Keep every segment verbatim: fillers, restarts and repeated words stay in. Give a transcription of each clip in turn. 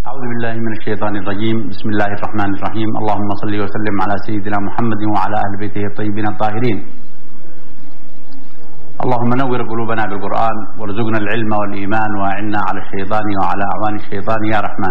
أعوذ بالله من الشيطان الرجيم. بسم الله الرحمن الرحيم. اللهم صل وسلم على سيدنا محمد وعلى أهل بيته الطيبين الطاهرين. اللهم نور قلوبنا بالقرآن وارزقنا العلم والإيمان وأعنا على الشيطان وعلى أعوان الشيطان يا رحمن.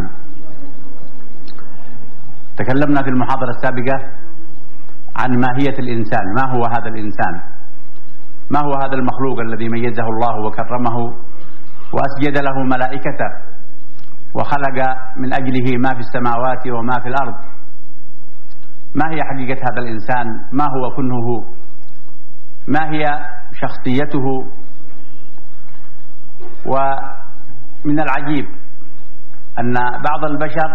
تكلمنا في المحاضرة السابقة عن ماهية الإنسان، ما هو هذا الإنسان، ما هو هذا المخلوق الذي ميزه الله وكرمه وأسجد له ملائكته وخلق من أجله ما في السماوات وما في الأرض. ما هي حقيقة هذا الإنسان؟ ما هو كنهه؟ ما هي شخصيته؟ ومن العجيب أن بعض البشر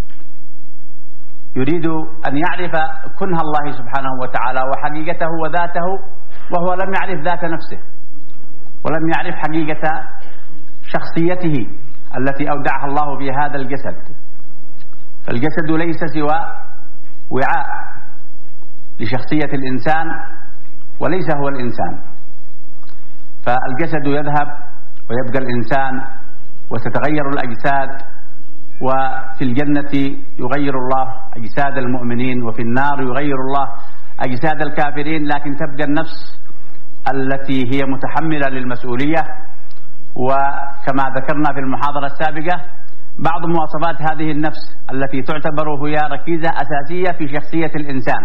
يريد أن يعرف كنه الله سبحانه وتعالى وحقيقته وذاته وهو لم يعرف ذات نفسه ولم يعرف حقيقة شخصيته التي أودعها الله في هذا الجسد. فالجسد ليس سوى وعاء لشخصية الإنسان وليس هو الإنسان. فالجسد يذهب ويبقى الإنسان وتتغير الأجساد، وفي الجنة يغير الله أجساد المؤمنين وفي النار يغير الله أجساد الكافرين، لكن تبقى النفس التي هي متحملة للمسؤولية. وكما ذكرنا في المحاضرة السابقة بعض مواصفات هذه النفس التي تعتبر هي ركيزة أساسية في شخصية الإنسان،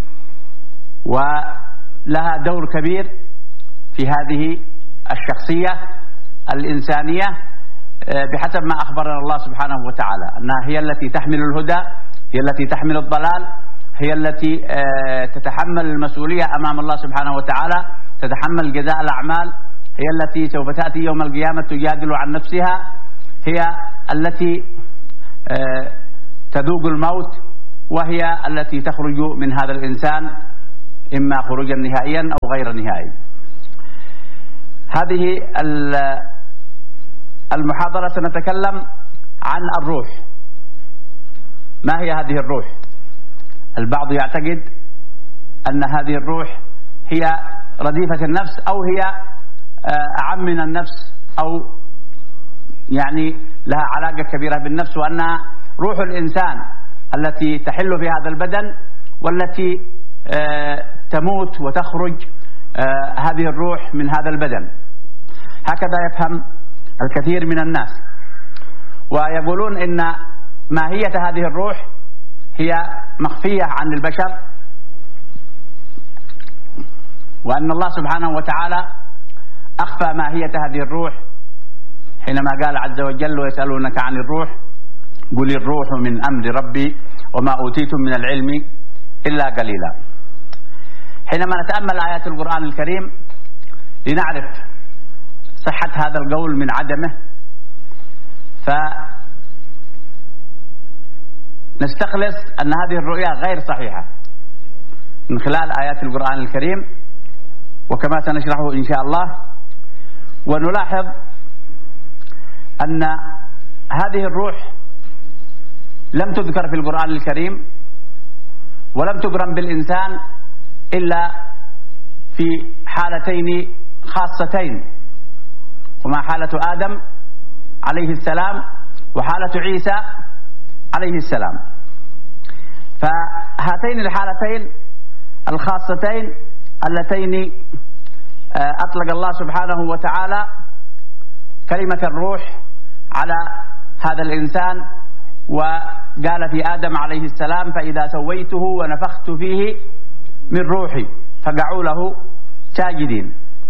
ولها دور كبير في هذه الشخصية الإنسانية بحسب ما أخبرنا الله سبحانه وتعالى أنها هي التي تحمل الهدى، هي التي تحمل الضلال، هي التي تتحمل المسؤولية أمام الله سبحانه وتعالى، تتحمل جزاء الأعمال، هي التي سوف تأتي يوم القيامة تجادل عن نفسها، هي التي تذوق الموت، وهي التي تخرج من هذا الإنسان إما خروجا نهائيا أو غير نهائي. هذه المحاضرة سنتكلم عن الروح. ما هي هذه الروح؟ البعض يعتقد أن هذه الروح هي رديفة النفس أو هي أعم من النفس أو يعني لها علاقة كبيرة بالنفس، وأنها روح الإنسان التي تحل في هذا البدن والتي تموت وتخرج هذه الروح من هذا البدن. هكذا يفهم الكثير من الناس، ويقولون إن ماهية هذه الروح هي مخفية عن البشر، وأن الله سبحانه وتعالى أخفى ماهية هذه الروح حينما قال عز وجل ويسألونك عن الروح قل الروح من أمر ربي وما أوتيتم من العلم إلا قليلا. حينما نتأمل آيات القرآن الكريم لنعرف صحة هذا القول من عدمه، فنستخلص أن هذه الرؤيا غير صحيحة من خلال آيات القرآن الكريم، وكما سنشرحه إن شاء الله. ونلاحظ أن هذه الروح لم تذكر في القرآن الكريم ولم تقرن بالإنسان إلا في حالتين خاصتين، وما حالة آدم عليه السلام وحالة عيسى عليه السلام. فهاتين الحالتين الخاصتين اللتين أطلق الله سبحانه وتعالى كلمة الروح على هذا الإنسان، وقال في آدم عليه السلام فإذا سويته ونفخت فيه من روحي فقعوا له ساجدين.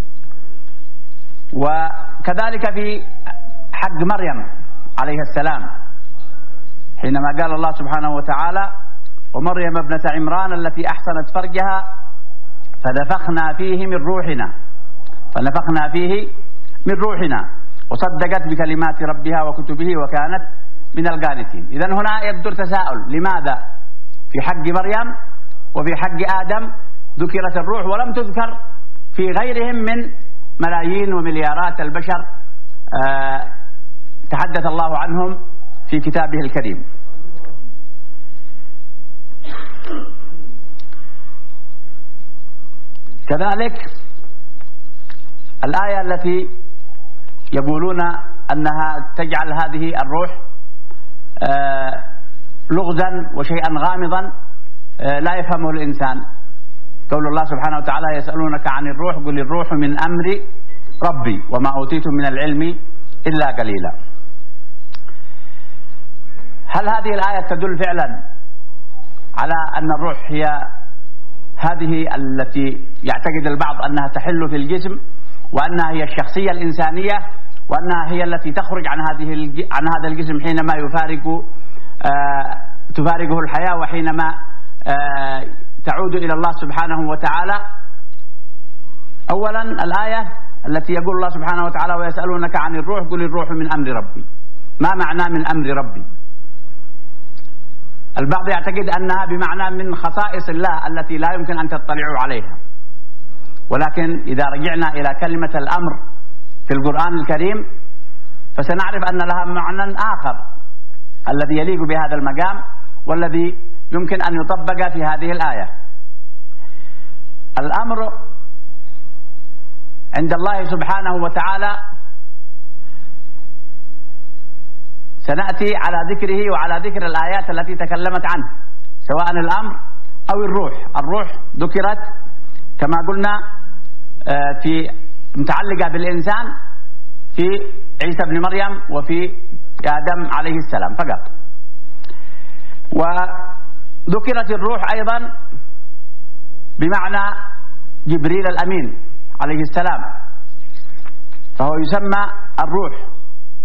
وكذلك في حق مريم عليه السلام حينما قال الله سبحانه وتعالى ومريم ابنة عمران التي أحسنت فرجها فنفخنا فيه من روحنا فنفخنا فيه من روحنا وصدقت بكلمات ربها وكتبه وكانت من القانتين. إذن هنا يبدو تساؤل، لماذا في حق مريم وفي حق آدم ذكرت الروح ولم تذكر في غيرهم من ملايين ومليارات البشر آه تحدث الله عنهم في كتابه الكريم؟ كذلك الآية التي يقولون أنها تجعل هذه الروح لغزا وشيئا غامضا لا يفهمه الإنسان. قول الله سبحانه وتعالى: يسألونك عن الروح قل الروح من أمر ربي وما أوتيتم من العلم إلا قليلا. هل هذه الآية تدل فعلا على أن الروح هي هذه التي يعتقد البعض أنها تحل في الجسم، وأنها هي الشخصية الإنسانية، وأنها هي التي تخرج عن هذه عن هذا الجسم حينما يفارق آه تفارقه الحياة، وحينما آه تعود إلى الله سبحانه وتعالى؟ أولا الآية التي يقول الله سبحانه وتعالى: ويسألونك عن الروح قل الروح من أمر ربي. ما معنى من أمر ربي؟ البعض يعتقد أنها بمعنى من خصائص الله التي لا يمكن أن تطلعوا عليها، ولكن إذا رجعنا إلى كلمة الأمر في القرآن الكريم فسنعرف أن لها معنى آخر الذي يليق بهذا المقام، والذي يمكن أن يطبق في هذه الآية. الأمر عند الله سبحانه وتعالى سنأتي على ذكره وعلى ذكر الآيات التي تكلمت عنه، سواء الأمر أو الروح. الروح ذكرت كما قلنا في متعلقة بالإنسان في عيسى بن مريم وفي آدم عليه السلام فقط، وذكرت الروح أيضا بمعنى جبريل الأمين عليه السلام، فهو يسمى الروح.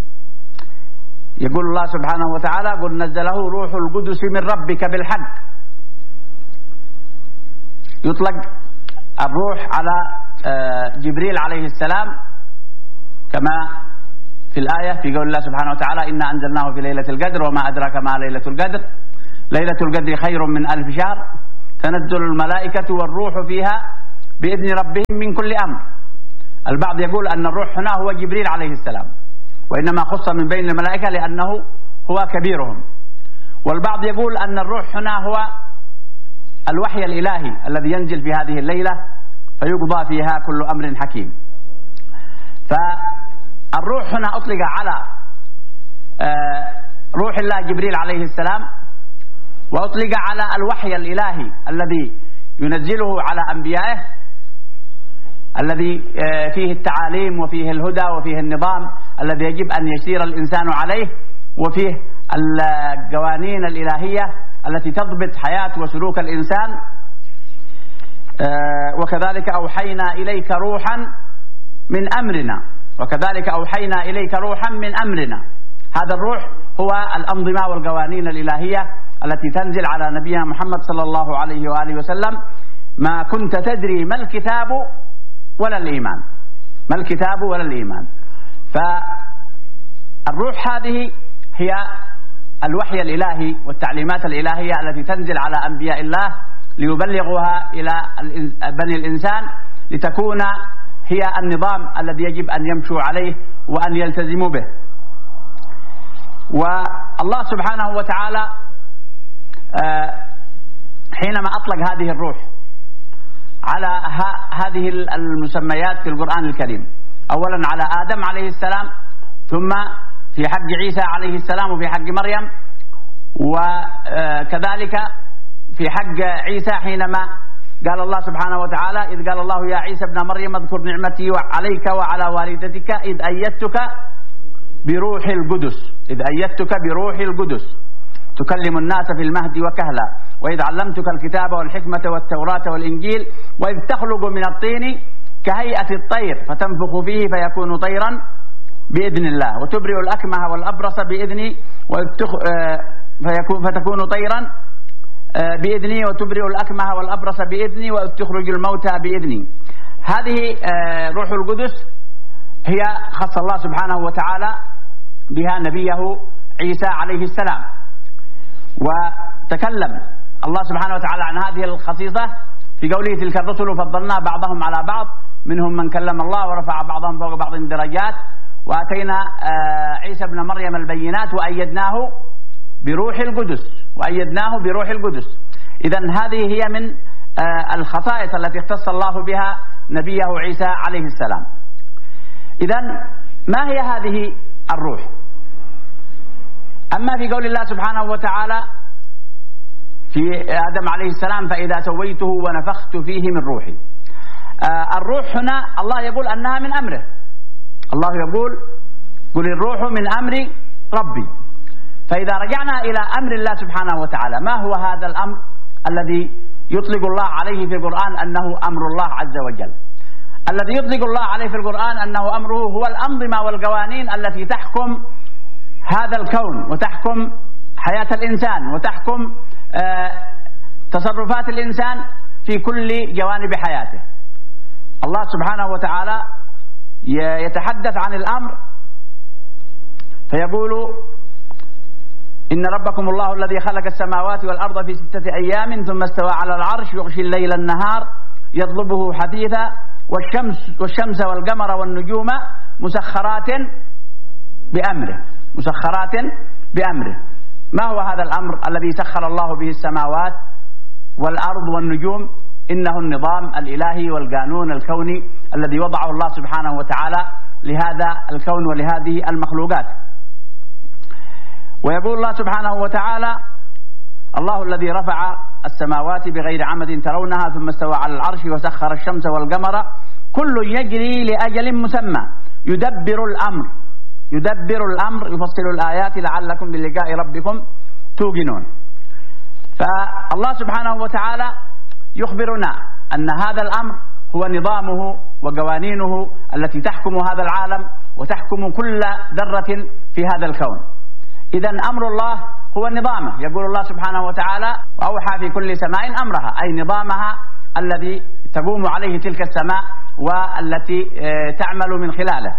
يقول الله سبحانه وتعالى: قل نزله روح القدس من ربك بالحق. يطلق الروح على جبريل عليه السلام كما في الآية في قول الله سبحانه وتعالى: إنا أنزلناه في ليلة القدر وما أدراك ما ليلة القدر ليلة القدر خير من ألف شهر تنزل الملائكة والروح فيها بإذن ربهم من كل أمر. البعض يقول أن الروح هنا هو جبريل عليه السلام، وإنما خص من بين الملائكة لأنه هو كبيرهم. والبعض يقول أن الروح هنا هو الوحي الإلهي الذي ينزل في هذه الليلة فيقضى فيها كل أمر حكيم. فالروح هنا أطلق على روح الله جبريل عليه السلام، وأطلق على الوحي الإلهي الذي ينزله على أنبيائه، الذي فيه التعاليم وفيه الهدى وفيه النظام الذي يجب أن يسير الإنسان عليه، وفيه القوانين الإلهية التي تضبط حياة وسلوك الإنسان. وكذلك أوحينا إليك روحا من أمرنا وكذلك أوحينا إليك روحا من أمرنا. هذا الروح هو الأنظمة والقوانين الإلهية التي تنزل على نبينا محمد صلى الله عليه وآله وسلم. ما كنت تدري ما الكتاب ولا الإيمان، ما الكتاب ولا الإيمان. فالروح هذه هي الوحي الإلهي والتعليمات الإلهية التي تنزل على أنبياء الله ليبلغوها إلى بني الإنسان، لتكون هي النظام الذي يجب أن يمشوا عليه وأن يلتزموا به. والله سبحانه وتعالى حينما أطلق هذه الروح على هذه المسميات في القرآن الكريم، أولا على آدم عليه السلام، ثم في حق عيسى عليه السلام وفي حق مريم، وكذلك في حق عيسى حينما قال الله سبحانه وتعالى: إذ قال الله يا عيسى ابن مريم اذكر نعمتي عليك وعلى والدتك إذ أيدتك بروح القدس إذ أيدتك بروح القدس تكلم الناس في المهد وكهلا وإذ علمتك الكتاب والحكمة والتوراة والإنجيل وإذ تخلق من الطين كهيئة الطير فتنفخ فيه فيكون طيرا بإذن الله وتبرئ الأكمه والأبرص بإذني فيكون فتكون طيرا بإذني وتبرئ الأكمه والأبرص بإذني وتخرج الموتى بإذني. هذه روح القدس هي خص الله سبحانه وتعالى بها نبيه عيسى عليه السلام، وتكلم الله سبحانه وتعالى عن هذه الخصيصة في قوله: تلك الرسل فضلنا بعضهم على بعض منهم من كلم الله ورفع بعضهم فوق بعض درجات وآتينا عيسى ابن مريم البينات وأيدناه بروح القدس وأيدناه بروح القدس. إذن هذه هي من الخصائص التي اختص الله بها نبيه عيسى عليه السلام. إذن ما هي هذه الروح؟ أما في قول الله سبحانه وتعالى في آدم عليه السلام فإذا سويته ونفخت فيه من روحي، آه الروح هنا الله يقول أنها من أمره. الله يقول قل الروح من أمر ربي. فإذا رجعنا إلى أمر الله سبحانه وتعالى، ما هو هذا الأمر الذي يطلق الله عليه في القرآن أنه أمر الله عز وجل؟ الذي يطلق الله عليه في القرآن أنه أمره هو الأنظمة والقوانين التي تحكم هذا الكون وتحكم حياة الإنسان وتحكم آه تصرفات الإنسان في كل جوانب حياته. الله سبحانه وتعالى يتحدث عن الأمر فيقول إن ربكم الله الذي خلق السماوات والأرض في ستة أيام ثم استوى على العرش يغشي الليل النهار يطلبه حثيثا والشمس, والشمس والقمر والنجوم مسخرات بأمره مسخرات بأمره. ما هو هذا الأمر الذي سخر الله به السماوات والأرض والنجوم؟ إنه النظام الإلهي والقانون الكوني الذي وضعه الله سبحانه وتعالى لهذا الكون ولهذه المخلوقات. ويقول الله سبحانه وتعالى الله الذي رفع السماوات بغير عمد ترونها ثم استوى على العرش وسخر الشمس والقمر كل يجري لأجل مسمى يدبر الأمر يدبر الأمر يفصل الآيات لعلكم بلقاء ربكم توقنون. فالله سبحانه وتعالى يخبرنا أن هذا الأمر هو نظامه وقوانينه التي تحكم هذا العالم وتحكم كل ذرة في هذا الكون. إذن أمر الله هو نظامه. يقول الله سبحانه وتعالى وأوحى في كل سماء أمرها، أي نظامها الذي تقوم عليه تلك السماء والتي تعمل من خلاله.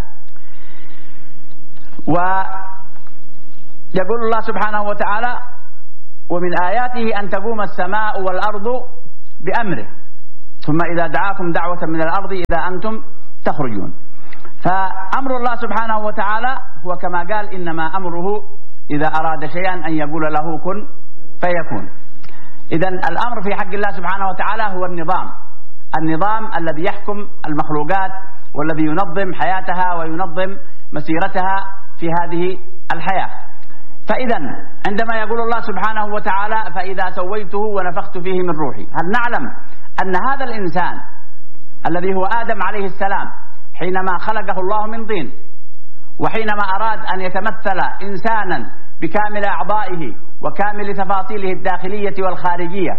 ويقول الله سبحانه وتعالى ومن آياته أن تقوم السماء والأرض بأمره ثم إذا دعاكم دعوة من الأرض إذا أنتم تخرجون. فأمر الله سبحانه وتعالى هو كما قال إنما أمره إذا أراد شيئا أن يقول له كن فيكون. إذن الأمر في حق الله سبحانه وتعالى هو النظام النظام الذي يحكم المخلوقات والذي ينظم حياتها وينظم مسيرتها في هذه الحياة. فإذا عندما يقول الله سبحانه وتعالى فإذا سويته ونفخت فيه من روحي، هل نعلم أن هذا الإنسان الذي هو آدم عليه السلام حينما خلقه الله من طين وحينما أراد أن يتمثل إنسانا بكامل أعضائه وكامل تفاصيله الداخلية والخارجية،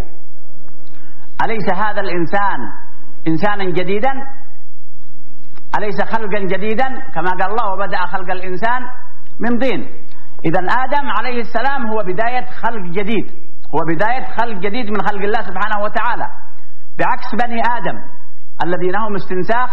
أليس هذا الإنسان إنسانا جديدا؟ أليس خلقا جديدا كما قال الله وبدأ خلق الإنسان من طين؟ إذن آدم عليه السلام هو بداية خلق جديد، هو بداية خلق جديد من خلق الله سبحانه وتعالى، بعكس بني آدم الذين هم استنساخ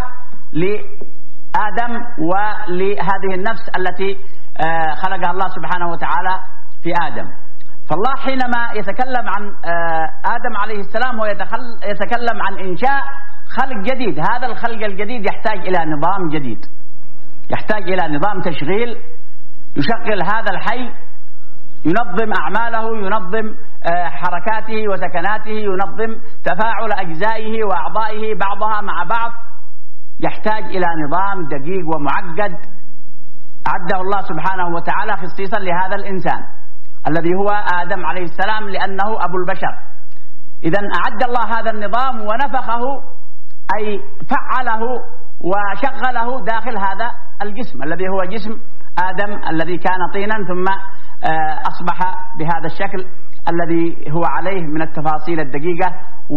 لآدم ولهذه النفس التي خلقها الله سبحانه وتعالى في آدم. فالله حينما يتكلم عن آدم عليه السلام هو يتكلم عن إنشاء خلق جديد. هذا الخلق الجديد يحتاج إلى نظام جديد، يحتاج إلى نظام تشغيل يشغل هذا الحي، ينظم أعماله، ينظم حركاته وسكناته، ينظم تفاعل أجزائه وأعضائه بعضها مع بعض. يحتاج إلى نظام دقيق ومعقد أعده الله سبحانه وتعالى خصيصا لهذا الإنسان الذي هو آدم عليه السلام لأنه أبو البشر. إذن أعد الله هذا النظام ونفخه أي فعله وشغله داخل هذا الجسم الذي هو جسم آدم الذي كان طينا ثم أصبح بهذا الشكل الذي هو عليه من التفاصيل الدقيقة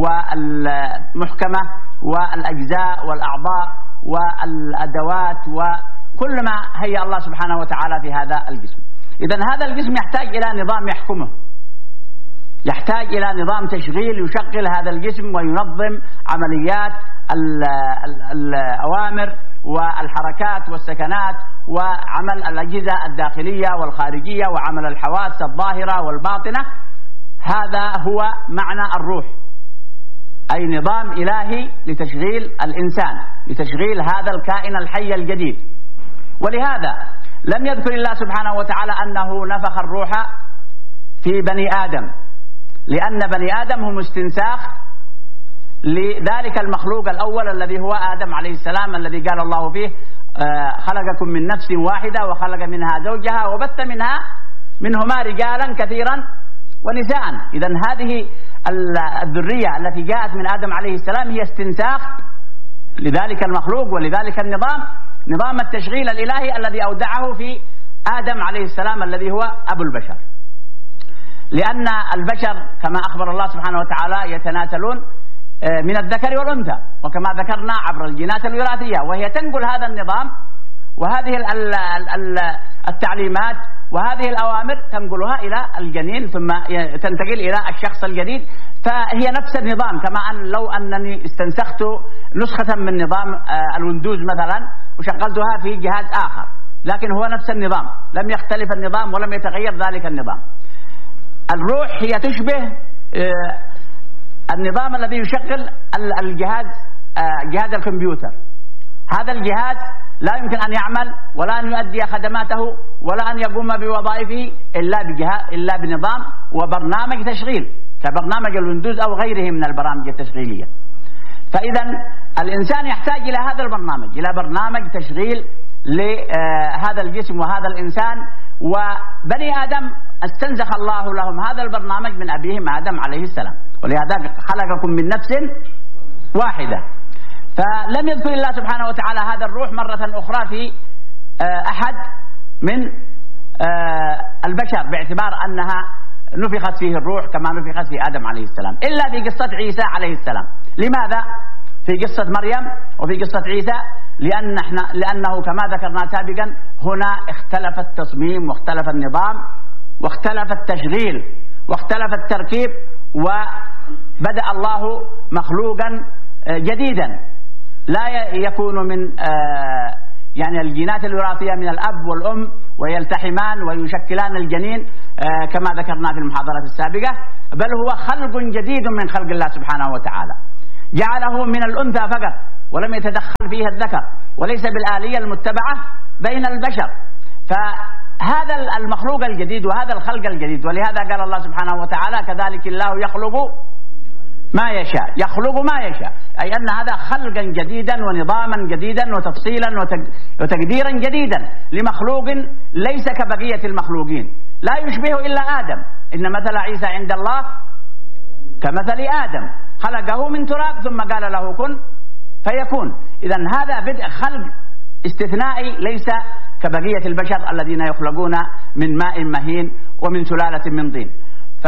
والمحكمة والأجزاء والأعضاء والأدوات وكل ما هيأ الله سبحانه وتعالى في هذا الجسم. إذن هذا الجسم يحتاج إلى نظام يحكمه، يحتاج إلى نظام تشغيل يشغل هذا الجسم وينظم عمليات الأوامر والحركات والسكنات وعمل الأجهزة الداخلية والخارجية وعمل الحواس الظاهرة والباطنة. هذا هو معنى الروح، أي نظام إلهي لتشغيل الإنسان، لتشغيل هذا الكائن الحي الجديد. ولهذا لم يذكر الله سبحانه وتعالى أنه نفخ الروح في بني آدم، لأن بني آدم هم استنساخ لذلك المخلوق الأول الذي هو آدم عليه السلام الذي قال الله فيه خلقكم من نفس واحدة وخلق منها زوجها وبث منها منهما رجالا كثيرا ونساء. إذن هذه الذرية التي جاءت من آدم عليه السلام هي استنساخ لذلك المخلوق ولذلك النظام، نظام التشغيل الإلهي الذي أودعه في آدم عليه السلام الذي هو أبو البشر. لأن البشر كما أخبر الله سبحانه وتعالى يتناسلون من الذكر والأنثى، وكما ذكرنا عبر الجينات الوراثية، وهي تنقل هذا النظام وهذه التعليمات وهذه الأوامر تنقلها إلى الجنين ثم تنتقل إلى الشخص الجديد. فهي نفس النظام، كما أن لو أنني استنسخت نسخة من نظام الويندوز مثلا وشغلتها في جهاز آخر، لكن هو نفس النظام، لم يختلف النظام ولم يتغير ذلك النظام. الروح هي تشبه النظام الذي يشغل الجهاز، جهاز الكمبيوتر. هذا الجهاز لا يمكن أن يعمل ولا أن يؤدي خدماته ولا أن يقوم بوظائفه إلا بجهاز إلا بنظام وبرنامج تشغيل كبرنامج الويندوز أو غيره من البرامج التشغيلية. فإذا الإنسان يحتاج إلى هذا البرنامج، إلى برنامج تشغيل لهذا الجسم وهذا الإنسان. وبني آدم استنسخ الله لهم هذا البرنامج من أبيهم آدم عليه السلام، ولهذا خلقكم من نفس واحدة. فلم يذكر الله سبحانه وتعالى هذا الروح مرة أخرى في أحد من البشر باعتبار أنها نفخت فيه الروح كما نفخت في آدم عليه السلام، إلا في قصة عيسى عليه السلام. لماذا؟ في قصة مريم وفي قصة عيسى لأن احنا لأنه كما ذكرنا سابقا هنا اختلف التصميم واختلف النظام واختلف التشغيل واختلف التركيب، وبدأ الله مخلوقا جديدا لا يكون من يعني الجينات الوراثية من الأب والأم ويلتحمان ويشكلان الجنين كما ذكرنا في المحاضرة السابقة، بل هو خلق جديد من خلق الله سبحانه وتعالى، جعله من الأنثى فقط ولم يتدخل فيها الذكر، وليس بالآلية المتبعة بين البشر. فهذا المخلوق الجديد وهذا الخلق الجديد، ولهذا قال الله سبحانه وتعالى كذلك الله يخلق ما يشاء، يخلق ما يشاء، أي أن هذا خلقا جديدا ونظاما جديدا وتفصيلا وتقديرا جديدا لمخلوق ليس كبقية المخلوقين، لا يشبه إلا آدم. إن مثل عيسى عند الله كمثل آدم خلقه من تراب ثم قال له كن فيكون. إذن هذا بدء خلق استثنائي ليس كبقية البشر الذين يخلقون من ماء مهين ومن سلالة من طين. ف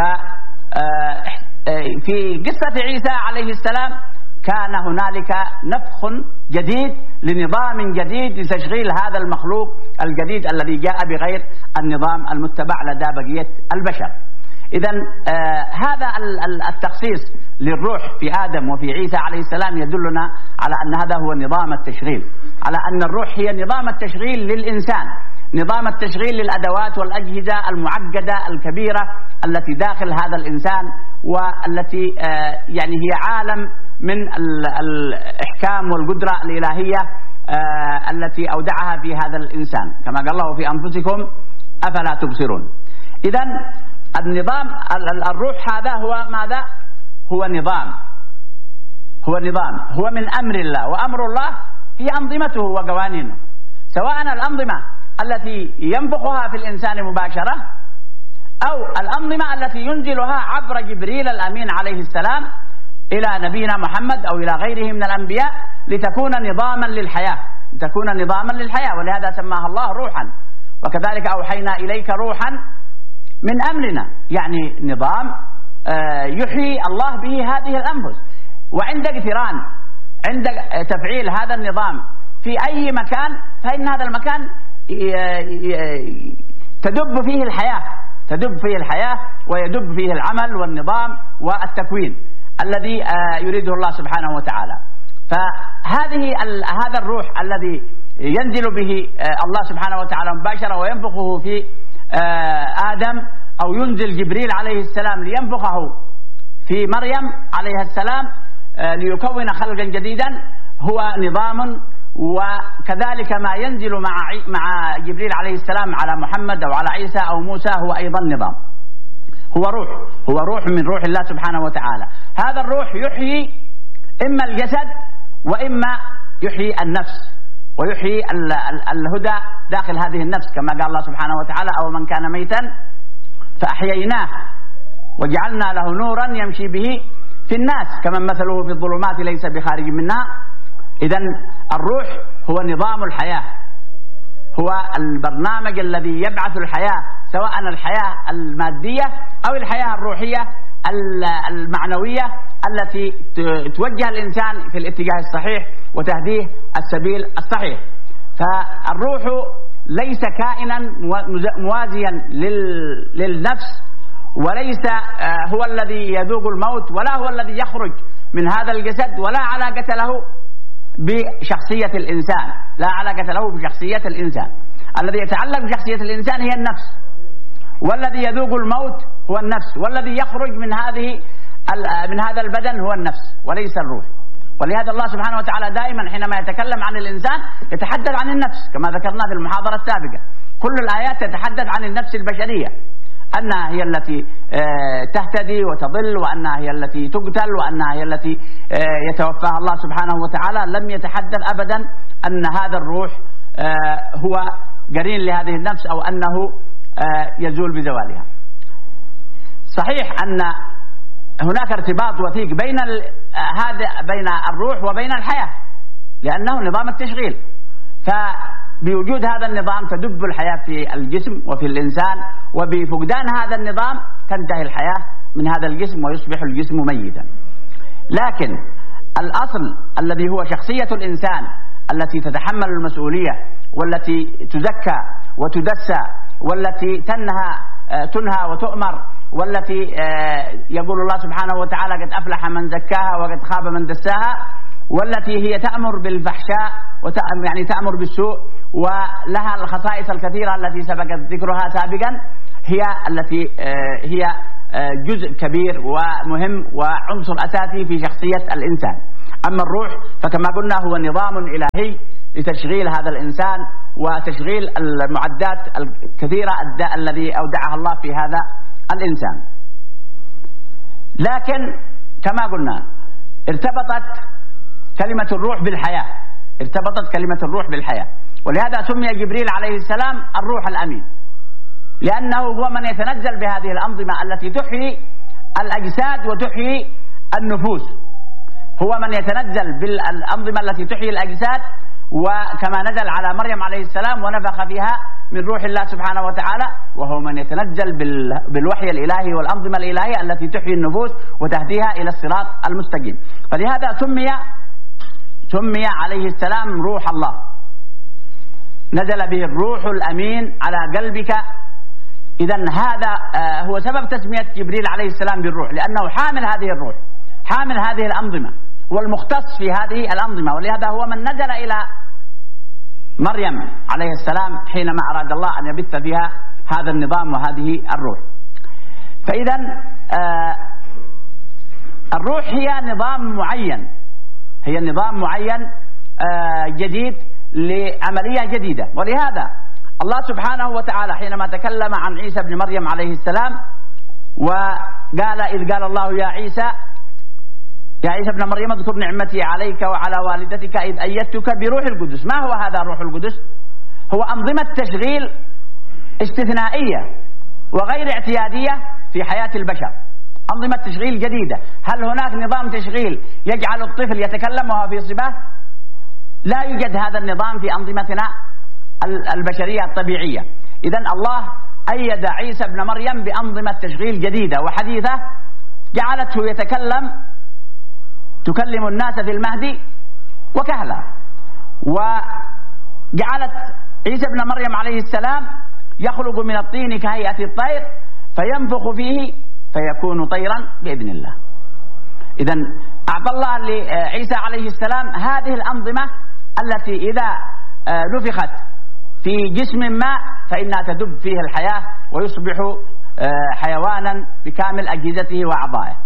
في قصة عيسى عليه السلام كان هنالك نفخ جديد لنظام جديد لتشغيل هذا المخلوق الجديد الذي جاء بغير النظام المتبع لدى بقية البشر. إذن آه هذا التخصيص للروح في آدم وفي عيسى عليه السلام يدلنا على أن هذا هو نظام التشغيل، على أن الروح هي نظام التشغيل للإنسان، نظام التشغيل للأدوات والأجهزة المعقدة الكبيرة التي داخل هذا الإنسان، والتي آه يعني هي عالم من الإحكام والقدرة الإلهية آه التي أودعها في هذا الإنسان، كما قال الله في أنفسكم أفلا تبصرون. إذن النظام الروح هذا هو ماذا؟ هو نظام، هو نظام هو من أمر الله، وأمر الله هي أنظمته وقوانينه، سواء الأنظمة التي ينفخها في الإنسان مباشرة أو الأنظمة التي ينزلها عبر جبريل الأمين عليه السلام إلى نبينا محمد أو إلى غيره من الأنبياء لتكون نظاما للحياة، تكون نظاما للحياة، ولهذا سماها الله روحا. وكذلك أوحينا إليك روحا من أمرنا، يعني نظام يحيي الله به هذه الأنفس. وعند اقتران عند تفعيل هذا النظام في أي مكان فإن هذا المكان تدب فيه الحياة، تدب فيه الحياة ويدب فيه العمل والنظام والتكوين الذي يريده الله سبحانه وتعالى. فهذه هذا الروح الذي ينزل به الله سبحانه وتعالى مباشرة وينفخه في آدم، أو ينزل جبريل عليه السلام لينفخه في مريم عليها السلام ليكون خلقا جديدا، هو نظام. وكذلك ما ينزل مع مع جبريل عليه السلام على محمد أو على عيسى أو موسى هو أيضا نظام، هو روح، هو روح من روح الله سبحانه وتعالى. هذا الروح يحيي إما الجسد وإما يحيي النفس ويحيي الهدى داخل هذه النفس، كما قال الله سبحانه وتعالى أو من كان ميتا فأحييناه وجعلنا له نورا يمشي به في الناس كمن مثله في الظلمات ليس بخارج منها. إذن الروح هو نظام الحياة، هو البرنامج الذي يبعث الحياة، سواء الحياة المادية أو الحياة الروحية المعنوية التي توجه الإنسان في الاتجاه الصحيح وتهديه السبيل الصحيح. فالروح ليس كائنا موازيا للنفس، وليس هو الذي يذوق الموت، ولا هو الذي يخرج من هذا الجسد، ولا علاقة له بشخصية الإنسان، لا علاقة له بشخصية الإنسان. الذي يتعلق بشخصية الإنسان هي النفس، والذي يذوق الموت هو النفس، والذي يخرج من هذه من هذا البدن هو النفس وليس الروح. ولهذا الله سبحانه وتعالى دائما حينما يتكلم عن الإنسان يتحدث عن النفس، كما ذكرنا في المحاضرة السابقة. كل الآيات تتحدث عن النفس البشرية، أنها هي التي تهتدي وتضل، وأنها هي التي تقتل، وأنها هي التي يتوفاها الله سبحانه وتعالى. لم يتحدث أبدا أن هذا الروح هو قرين لهذه النفس أو أنه يزول بزوالها. صحيح أن هناك ارتباط وثيق بين هذا بين الروح وبين الحياة، لأنه نظام التشغيل. فبوجود هذا النظام تدب الحياة في الجسم وفي الإنسان، وبفقدان هذا النظام تنتهي الحياة من هذا الجسم ويصبح الجسم ميتا. لكن الأصل الذي هو شخصية الإنسان التي تتحمل المسؤولية، والتي تزكى وتدسى، والتي تنهى تنهى وتؤمر، والتي يقول الله سبحانه وتعالى قد أفلح من زكاها وقد خاب من دساها، والتي هي تأمر بالفحشاء يعني تأمر بالسوء، ولها الخصائص الكثيرة التي سبقت ذكرها سابقا، هي التي هي جزء كبير ومهم وعنصر أساسي في شخصية الإنسان. أما الروح فكما قلنا هو نظام إلهي لتشغيل هذا الإنسان وتشغيل المعدات الكثيرة الذي أودعها الله في هذا الإنسان. لكن كما قلنا ارتبطت كلمة الروح بالحياة، ارتبطت كلمة الروح بالحياة، ولهذا سمي جبريل عليه السلام الروح الأمين، لأنه هو من يتنزل بهذه الأنظمة التي تحيي الأجساد وتحيي النفوس. هو من يتنزل بالأنظمة التي تحيي الأجساد، وكما نزل على مريم عليه السلام ونفخ فيها من روح الله سبحانه وتعالى، وهو من يتنزل بالوحي الإلهي والأنظمة الإلهية التي تحيي النفوس وتهديها إلى الصراط المستقيم. فلهذا سمي سمي عليه السلام روح الله، نزل به الروح الأمين على قلبك. إذن هذا هو سبب تسمية جبريل عليه السلام بالروح، لأنه حامل هذه الروح، حامل هذه الأنظمة، والمختص في هذه الأنظمة. ولهذا هو من نزل إلى مريم عليه السلام حينما أراد الله أن يبث فيها هذا النظام وهذه الروح. فإذا الروح هي نظام معين، هي نظام معين جديد لعملية جديدة. ولهذا الله سبحانه وتعالى حينما تكلم عن عيسى بن مريم عليه السلام وقال إذ قال الله يا عيسى يا عيسى ابن مريم اذكر نعمتي عليك وعلى والدتك إذ أيدتك بروح القدس. ما هو هذا الروح القدس؟ هو أنظمة تشغيل استثنائية وغير اعتيادية في حياة البشر، أنظمة تشغيل جديدة. هل هناك نظام تشغيل يجعل الطفل يتكلم وهو في صباه؟ لا يوجد هذا النظام في أنظمتنا البشرية الطبيعية. إذن الله أيد عيسى ابن مريم بأنظمة تشغيل جديدة وحديثة جعلته يتكلم، تكلم الناس في المهد وكهلا، وجعلت عيسى ابن مريم عليه السلام يخلق من الطين كهيئة الطير فينفخ فيه فيكون طيرا بإذن الله. إذن أعطى الله لعيسى عليه السلام هذه الأنظمة التي إذا نفخت في جسم ما فإنها تدب فيه الحياة ويصبح حيوانا بكامل أجهزته وأعضائه.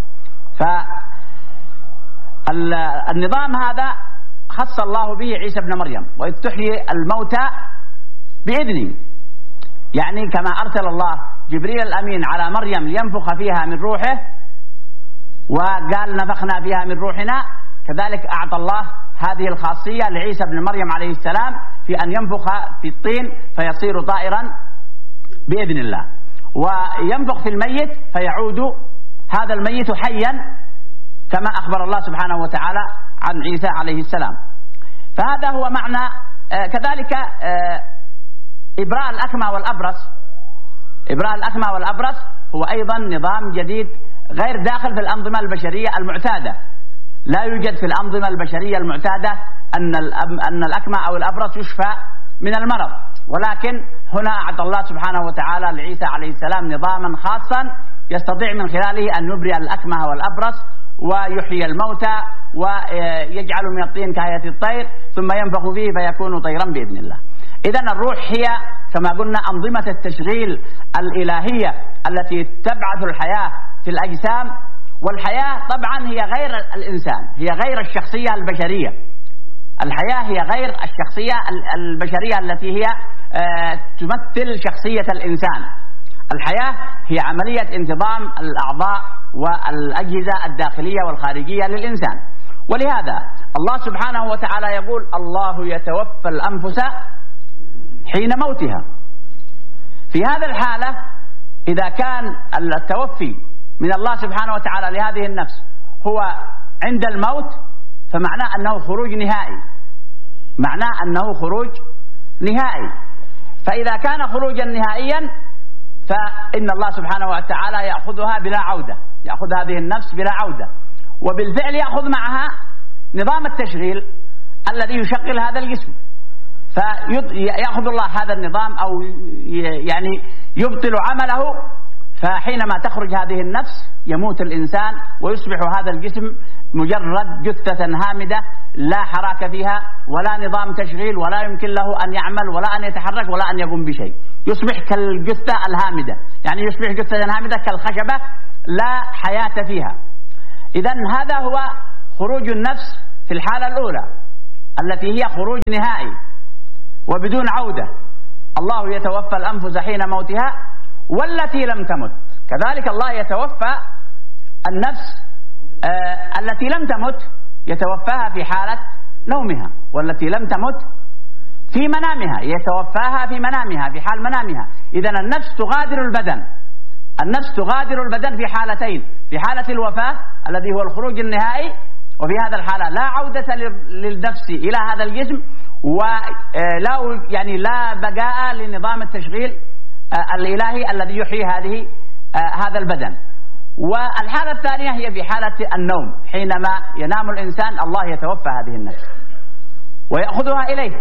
فالنظام هذا خص الله به عيسى ابن مريم، وإذ تحيي الموتى بإذنه، يعني كما أرسل الله جبريل الأمين على مريم لينفخ فيها من روحه وقال نفخنا فيها من روحنا، كذلك أعطى الله هذه الخاصية لعيسى ابن مريم عليه السلام في أن ينفخ في الطين فيصير طائرا بإذن الله. وينفخ في الميت فيعود هذا الميت حيا كما أخبر الله سبحانه وتعالى عن عيسى عليه السلام. فهذا هو معنى. كذلك إبراء الأكمى والأبرص، إبراء الأكمى والأبرص هو أيضا نظام جديد غير داخل في الأنظمة البشرية المعتادة. لا يوجد في الأنظمة البشرية المعتادة أن أن الأكمى أو الأبرص يشفى من المرض، ولكن هنا أعطى الله سبحانه وتعالى لعيسى عليه السلام نظاما خاصا يستطيع من خلاله أن يبرئ الأكمى والأبرص ويحيي الموتى ويجعل من الطين كهيئة الطير ثم ينفخ فيه فيكون طيرا بإذن الله. إذن الروح هي كما قلنا أنظمة التشغيل الإلهية التي تبعث الحياة في الأجسام، والحياة طبعا هي غير الإنسان، هي غير الشخصية البشرية. الحياة هي غير الشخصية البشرية التي هي تمثل شخصية الإنسان. الحياة هي عملية انتظام الأعضاء والأجهزة الداخلية والخارجية للإنسان. ولهذا الله سبحانه وتعالى يقول: الله يتوفى الأنفس حين موتها. في هذا الحالة إذا كان التوفي من الله سبحانه وتعالى لهذه النفس هو عند الموت فمعناه أنه خروج نهائي، معناه أنه خروج نهائي. فإذا كان خروجا نهائيا فإن الله سبحانه وتعالى يأخذها بلا عودة، يأخذ هذه النفس بلا عودة، وبالفعل يأخذ معها نظام التشغيل الذي يشغل هذا الجسم. فيأخذ الله هذا النظام أو يعني يبطل عمله، فحينما تخرج هذه النفس يموت الإنسان ويصبح هذا الجسم مجرد جثة هامدة لا حراك فيها ولا نظام تشغيل ولا يمكن له أن يعمل ولا أن يتحرك ولا أن يقوم بشيء، يصبح كالجثة الهامدة، يعني يصبح جثة هامدة كالخشبة لا حياة فيها. إذن هذا هو خروج النفس في الحالة الأولى التي هي خروج نهائي وبدون عودة. الله يتوفى الأنفس حين موتها والتي لم تمت. كذلك الله يتوفى النفس آه التي لم تمت، يتوفاها في حالة نومها، والتي لم تمت في منامها، يتوفاها في منامها في حال منامها. إذن النفس تغادر البدن، النفس تغادر البدن في حالتين: في حالة الوفاة الذي هو الخروج النهائي، وفي هذا الحالة لا عودة للنفس إلى هذا الجسم ولا يعني لا بقاء لنظام التشغيل الإلهي الذي يحيي هذه هذا البدن. والحالة الثانية هي في حالة النوم، حينما ينام الإنسان الله يتوفى هذه النفس ويأخذها إليه،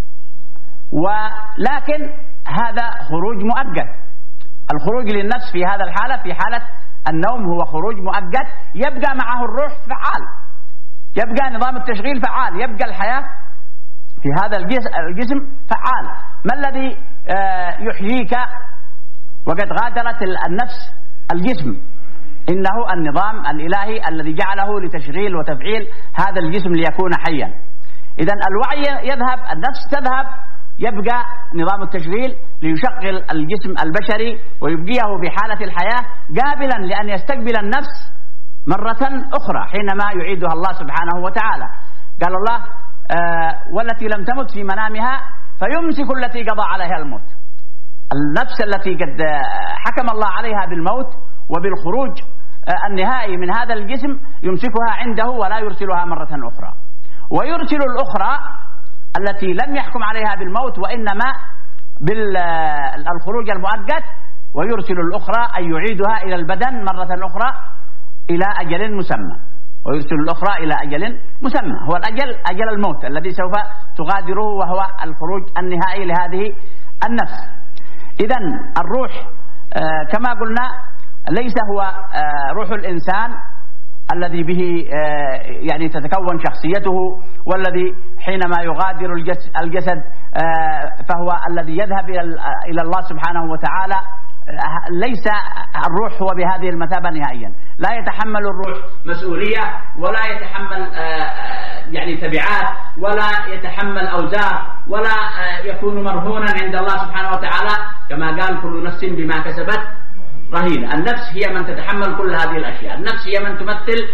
ولكن هذا خروج مؤقت. الخروج للنفس في هذا الحالة في حالة النوم هو خروج مؤقت، يبقى معه الروح فعال، يبقى نظام التشغيل فعال، يبقى الحياة في هذا الجسم فعال. ما الذي يحييك وقد غادرت النفس الجسم؟ إنه النظام الإلهي الذي جعله لتشغيل وتفعيل هذا الجسم ليكون حيا. إذن الوعي يذهب، النفس تذهب، يبقى نظام التشغيل ليشغل الجسم البشري ويبقيه في حالة الحياة قابلا لأن يستقبل النفس مرة أخرى حينما يعيدها الله سبحانه وتعالى. قال الله: آه والتي لم تمت في منامها فيمسك التي قضى عليها الموت. النفس التي قد حكم الله عليها بالموت وبالخروج آه النهائي من هذا الجسم يمسكها عنده ولا يرسلها مرة أخرى، ويرسل الأخرى التي لم يحكم عليها بالموت وإنما بالخروج المؤقت، ويرسل الأخرى أي يعيدها إلى البدن مرة أخرى إلى أجل مسمى، ويرسل الأخرى إلى أجل مسمى، هو الأجل أجل الموت الذي سوف تغادره وهو الخروج النهائي لهذه النفس. إذن الروح آه كما قلنا ليس هو آه روح الإنسان الذي به آه يعني تتكون شخصيته، والذي حينما يغادر الجسد آه فهو الذي يذهب إلى الله سبحانه وتعالى. ليس الروح هو بهذه المثابة نهائيا، لا يتحمل الروح مسؤولية ولا يتحمل يعني تبعات ولا يتحمل أوزار ولا يكون مرهونا عند الله سبحانه وتعالى، كما قال: كل نفس بما كسبت رهينة. النفس هي من تتحمل كل هذه الأشياء، النفس هي من تمثل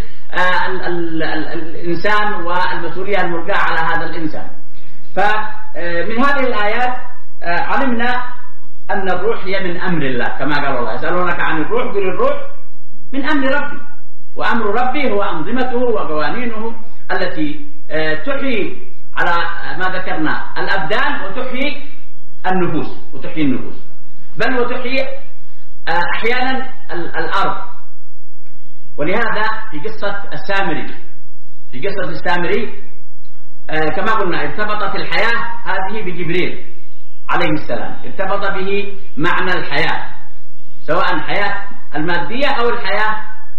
الإنسان والمسؤولية الملقاة على هذا الإنسان. فمن هذه الآيات علمنا أن الروح هي من أمر الله، كما قال الله يسألونك عن الروح قل الروح من أمر ربي، وأمر ربي هو أنظمته وقوانينه التي تحيي على ما ذكرنا الأبدان وتحيي النفوس وتحيي النفوس، بل وتحيي أحيانا الأرض. ولهذا في قصة السامري في قصة السامري كما قلنا ارتبطت الحياة هذه بجبريل عليه السلام، ارتبط به معنى الحياة، سواء الحياة المادية أو الحياة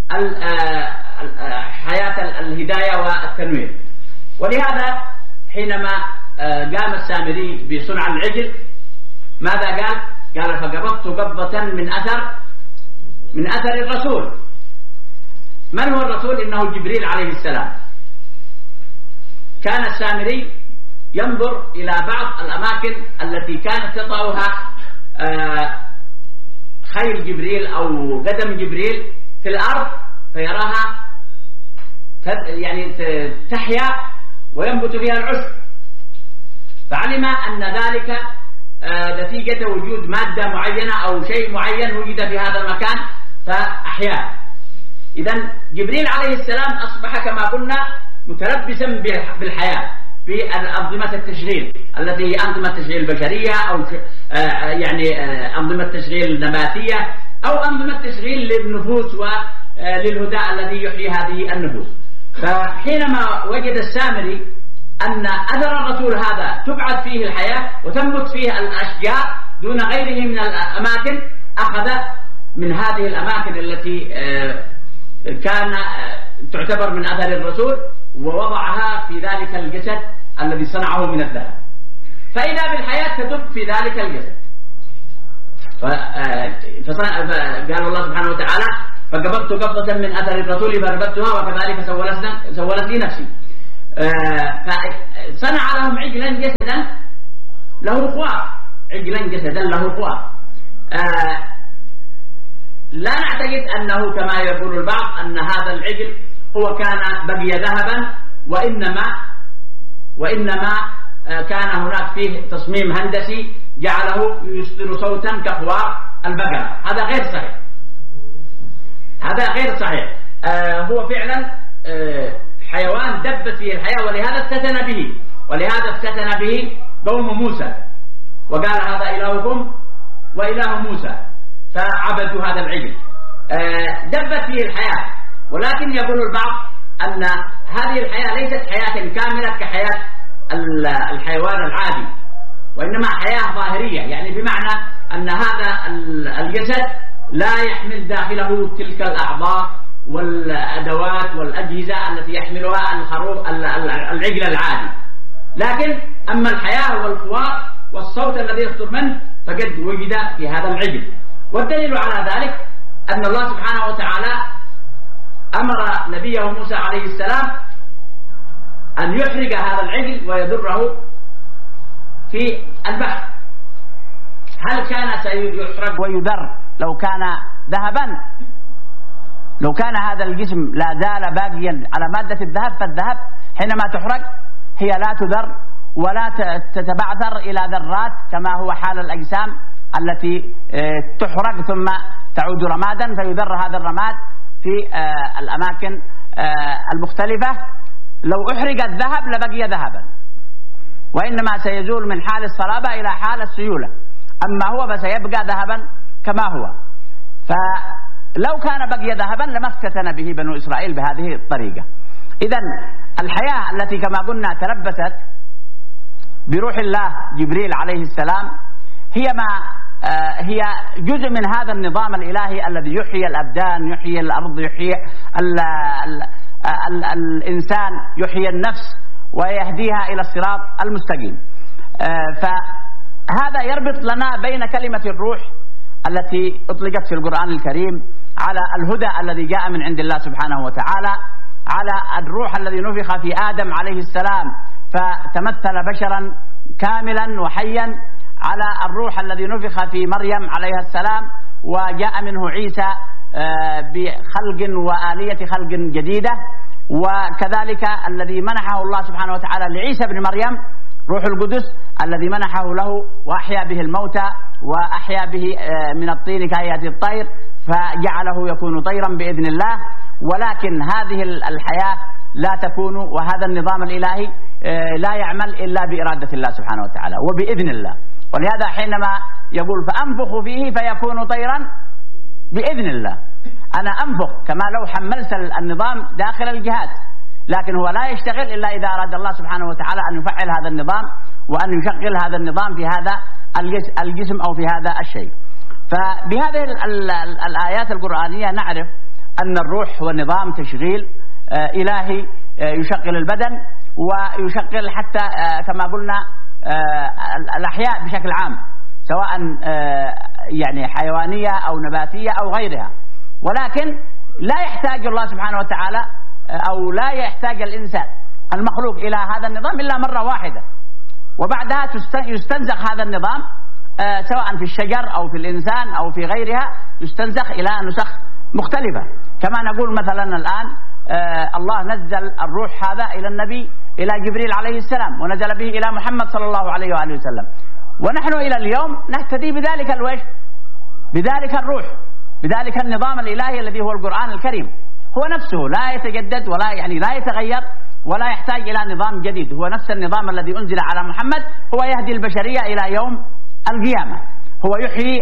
حياة الهداية والتنوير. ولهذا حينما قام السامري بصنع العجل ماذا قال؟ قال فقبضت قبضة من أثر من أثر الرسول. من هو الرسول؟ إنه جبريل عليه السلام. كان السامري ينظر إلى بعض الأماكن التي كانت تطأها خيل جبريل أو قدم جبريل في الأرض، فيراها يعني تحيا وينبت فيها العشب، فعلم أن ذلك نتيجة وجود مادة معينة أو شيء معين وجد في هذا المكان فأحياه. إذن جبريل عليه السلام أصبح كما قلنا متلبسا بالحياة في أنظمة التشغيل التي هي أنظمة تشغيل بشرية أو يعني أنظمة تشغيل نباتية أو أنظمة تشغيل للنفوس وللهدى الذي يحيي هذه النفوس. فحينما وجد السامري أن أثر الرسول هذا تبعث فيه الحياة وتنبت فيه الأشجار دون غيره من الأماكن، أخذ من هذه الأماكن التي كان تعتبر من أثر الرسول ووضعها في ذلك الجسد الذي صنعه من الذهب، فإذا بالحياة تدب في ذلك الجسد. فقال الله سبحانه وتعالى فقبضت قبضة من أثر الرسول فربطتها وكذلك سولت لي نفسي. فصنع لهم عجلا جسدا له خوار، عجلا جسدا له خوار. لا نعتقد أنه كما يقول البعض أن هذا العجل هو كان بقي ذهبا، وإنما وإنما كان هناك فيه تصميم هندسي جعله يصدر صوتا كخوار البقرة. هذا غير صحيح، هذا غير صحيح. هو فعلا حيوان دبت فيه الحياة، ولهذا افتتن به ولهذا افتتن به قوم موسى وقال هذا إلهكم وإله موسى، فعبدوا هذا العجل. دبت فيه الحياة، ولكن يقول البعض أن هذه الحياة ليست حياة كاملة كحياة الحيوان العادي، وإنما حياة ظاهرية، يعني بمعنى أن هذا الجسد لا يحمل داخله تلك الأعضاء والأدوات والأجهزة التي يحملها الخروف العجل العادي، لكن أما الحياة والخوار والصوت الذي يصدر منه فقد وجد في هذا العجل. والدليل على ذلك أن الله سبحانه وتعالى أمر نبيه موسى عليه السلام أن يحرق هذا العجل ويدره في البحر. هل كان سيحرق ويدر لو كان ذهبا؟ لو كان هذا الجسم لا زال باقيا على مادة الذهب، فالذهب حينما تحرق هي لا تذر ولا تتبعثر إلى ذرات كما هو حال الأجسام التي تحرق ثم تعود رمادا، فيذر هذا الرماد في الأماكن المختلفة. لو أحرق الذهب لبقي ذهبا، وإنما سيزول من حال الصلابة إلى حال السيولة، أما هو فسيبقى ذهبا كما هو. فلو كان بقي ذهبا لما افتتن به بنو إسرائيل بهذه الطريقة. إذن الحياة التي كما قلنا تلبست بروح الله جبريل عليه السلام هي ما هي جزء من هذا النظام الإلهي الذي يحيي الأبدان، يحيي الأرض، يحيي ال ال ال الإنسان، يحيي النفس ويهديها إلى الصراط المستقيم. فهذا يربط لنا بين كلمة الروح التي أطلقت في القرآن الكريم على الهدى الذي جاء من عند الله سبحانه وتعالى، على الروح الذي نفخ في آدم عليه السلام فتمثل بشرا كاملا وحيا، على الروح الذي نفخ في مريم عليها السلام وجاء منه عيسى بخلق وآلية خلق جديدة، وكذلك الذي منحه الله سبحانه وتعالى لعيسى بن مريم روح القدس الذي منحه له وأحيا به الموتى وأحيا به من الطين كهيئة الطير فجعله يكون طيرا بإذن الله. ولكن هذه الحياة لا تكون، وهذا النظام الإلهي لا يعمل إلا بإرادة الله سبحانه وتعالى وبإذن الله. ولهذا حينما يقول فأنفخ فيه فيكون طيرا بإذن الله، أنا أنفخ كما لو حملت النظام داخل الجهاز، لكن هو لا يشتغل إلا إذا أراد الله سبحانه وتعالى أن يفعل هذا النظام وأن يشغل هذا النظام في هذا الجسم أو في هذا الشيء. فبهذه الآيات القرآنية نعرف أن الروح هو نظام تشغيل إلهي يشغل البدن ويشغل حتى كما قلنا الأحياء بشكل عام، سواء يعني حيوانية أو نباتية أو غيرها. ولكن لا يحتاج الله سبحانه وتعالى أو لا يحتاج الإنسان المخلوق إلى هذا النظام إلا مرة واحدة، وبعدها يستنزخ هذا النظام سواء في الشجر أو في الإنسان أو في غيرها، يستنزخ إلى نسخ مختلفة. كما نقول مثلا الآن الله نزل الروح هذا إلى النبي إلى جبريل عليه السلام، ونزل به إلى محمد صلى الله عليه وآله وسلم، ونحن إلى اليوم نهتدي بذلك الوجه، بذلك الروح، بذلك النظام الإلهي الذي هو القرآن الكريم. هو نفسه لا يتجدد ولا يعني لا يتغير ولا يحتاج إلى نظام جديد، هو نفس النظام الذي أنزل على محمد، هو يهدي البشرية إلى يوم القيامة، هو يحيي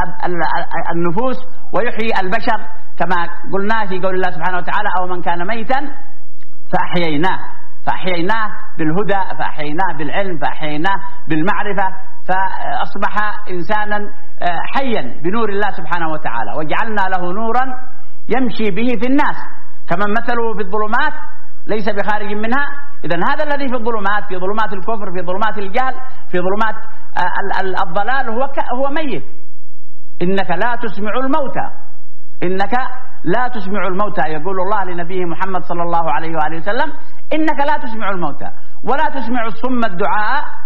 النفوس ويحيي البشر كما قلنا في قول الله سبحانه وتعالى أو من كان ميتا فأحييناه، فأحييناه بالهدى، فأحييناه بالعلم، فأحييناه بالمعرفة، فأصبح إنسانا حيا بنور الله سبحانه وتعالى، وجعلنا له نورا يمشي به في الناس كمن مثله في الظلمات ليس بخارج منها. إذن هذا الذي في الظلمات، في ظلمات الكفر، في ظلمات الجهل، في ظلمات الضلال، هو هو ميت. إنك لا تسمع الموتى، إنك لا تسمع الموتى، يقول الله لنبيه محمد صلى الله عليه وآله وسلم: إنك لا تسمع الموتى ولا تسمع الصم الدعاء